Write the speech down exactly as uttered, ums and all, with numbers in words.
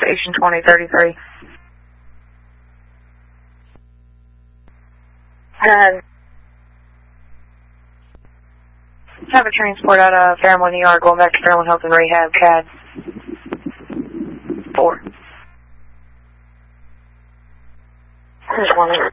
Station twenty thirty-three. And have a transport out of Fairmont, New York, going back to Fairmont Health and Rehab, C A D four. Just one minute.